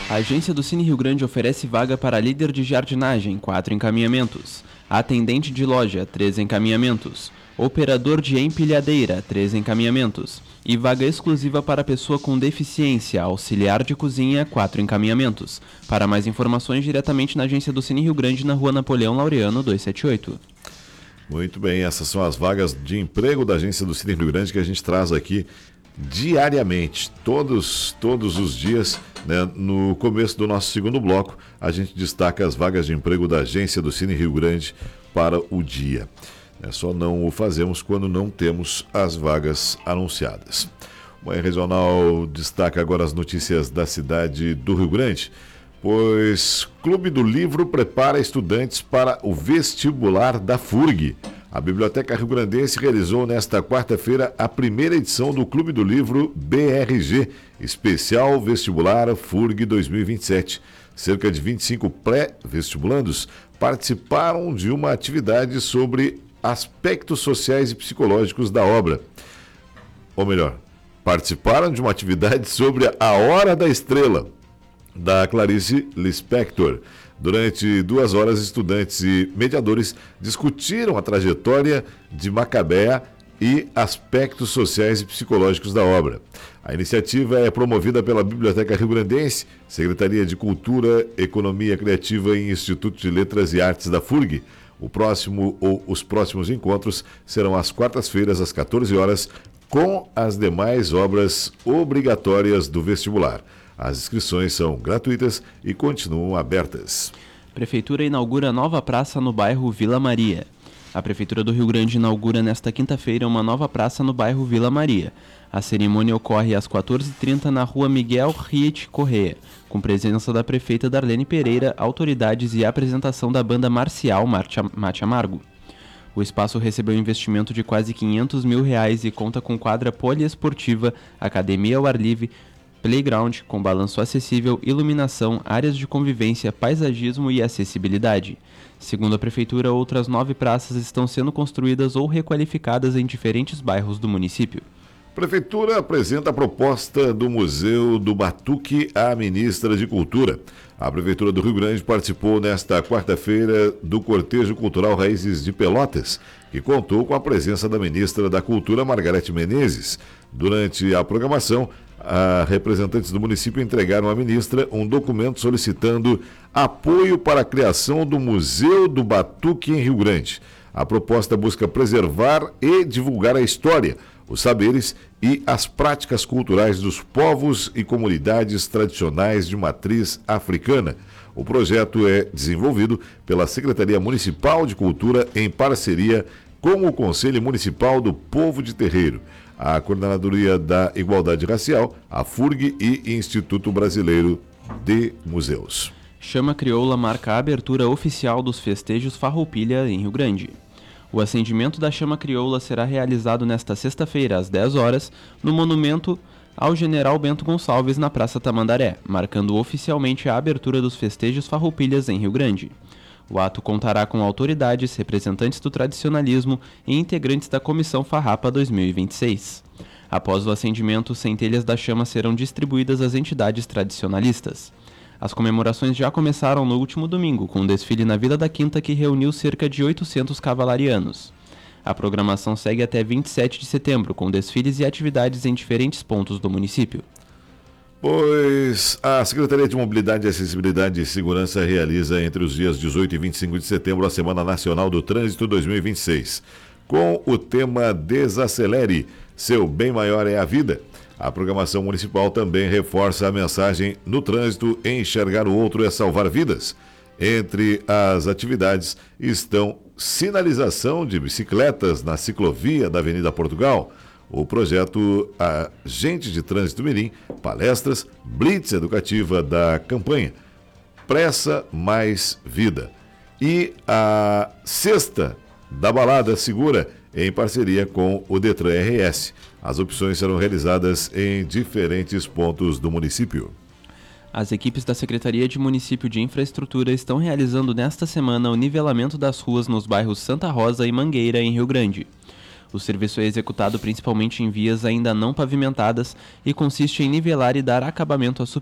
A agência do Cine Rio Grande oferece vaga para líder de jardinagem, 4 encaminhamentos. Atendente de loja, 3 encaminhamentos. Operador de empilhadeira, 3 encaminhamentos. E vaga exclusiva para pessoa com deficiência, auxiliar de cozinha, 4 encaminhamentos. Para mais informações, diretamente na agência do Cine Rio Grande, na rua Napoleão Laureano, 278. Muito bem, essas são as vagas de emprego da agência do Cine Rio Grande que a gente traz aqui diariamente, todos os dias, né? No começo do nosso segundo bloco, a gente destaca as vagas de emprego da agência do Cine Rio Grande para o dia. Só não o fazemos quando não temos as vagas anunciadas. O Manhã Regional destaca agora as notícias da cidade do Rio Grande, pois Clube do Livro prepara estudantes para o vestibular da FURG. A Biblioteca Rio-Grandense realizou nesta quarta-feira a primeira edição do Clube do Livro BRG, Especial Vestibular FURG 2027. Cerca de 25 pré-vestibulandos participaram de uma atividade sobre aspectos sociais e psicológicos da obra. Ou melhor, participaram de uma atividade sobre A Hora da Estrela, da Clarice Lispector. Durante 2 horas, estudantes e mediadores discutiram a trajetória de Macabea e aspectos sociais e psicológicos da obra. A iniciativa é promovida pela Biblioteca Rio-Grandense, Secretaria de Cultura, Economia Criativa e Instituto de Letras e Artes da FURG. Os próximos encontros serão às quartas-feiras, às 14 horas, com as demais obras obrigatórias do vestibular. As inscrições são gratuitas e continuam abertas. Prefeitura inaugura nova praça no bairro Vila Maria. A Prefeitura do Rio Grande inaugura nesta quinta-feira uma nova praça no bairro Vila Maria. A cerimônia ocorre às 14h30 na rua Miguel Riet Corrêa, com presença da prefeita Darlene Pereira, autoridades e apresentação da banda marcial Mate Amargo. O espaço recebeu um investimento de quase R$500 mil e conta com quadra poliesportiva, academia ao ar livre, playground com balanço acessível, iluminação, áreas de convivência, paisagismo e acessibilidade. Segundo a Prefeitura, outras 9 praças estão sendo construídas ou requalificadas em diferentes bairros do município. Prefeitura apresenta a proposta do Museu do Batuque à Ministra de Cultura. A Prefeitura do Rio Grande participou nesta quarta-feira do Cortejo Cultural Raízes de Pelotas, que contou com a presença da Ministra da Cultura, Margarete Menezes. Durante a programação, representantes do município entregaram à ministra um documento solicitando apoio para a criação do Museu do Batuque em Rio Grande. A proposta busca preservar e divulgar a história, os saberes e as práticas culturais dos povos e comunidades tradicionais de matriz africana. O projeto é desenvolvido pela Secretaria Municipal de Cultura em parceria com o Conselho Municipal do Povo de Terreiro, a Coordenadoria da Igualdade Racial, a FURG e Instituto Brasileiro de Museus. Chama Crioula marca a abertura oficial dos festejos Farroupilha em Rio Grande. O acendimento da Chama Crioula será realizado nesta sexta-feira, às 10 horas, no monumento ao General Bento Gonçalves, na Praça Tamandaré, marcando oficialmente a abertura dos festejos Farroupilhas em Rio Grande. O ato contará com autoridades, representantes do tradicionalismo e integrantes da Comissão Farrapa 2026. Após o acendimento, centelhas da chama serão distribuídas às entidades tradicionalistas. As comemorações já começaram no último domingo, com um desfile na Vila da Quinta que reuniu cerca de 800 cavalarianos. A programação segue até 27 de setembro, com desfiles e atividades em diferentes pontos do município. Pois a Secretaria de Mobilidade, Acessibilidade e Segurança realiza entre os dias 18 e 25 de setembro a Semana Nacional do Trânsito 2026, com o tema Desacelere, seu bem maior é a vida. A programação municipal também reforça a mensagem no trânsito: enxergar o outro é salvar vidas. Entre as atividades estão sinalização de bicicletas na ciclovia da Avenida Portugal, o projeto Agente de Trânsito Mirim, palestras, blitz educativa da campanha Pressa Mais Vida e a Sexta da Balada Segura, em parceria com o Detran RS. As opções serão realizadas em diferentes pontos do município. As equipes da Secretaria de Município de Infraestrutura estão realizando nesta semana o nivelamento das ruas nos bairros Santa Rosa e Mangueira, em Rio Grande. O serviço é executado principalmente em vias ainda não pavimentadas e consiste em nivelar e dar acabamento à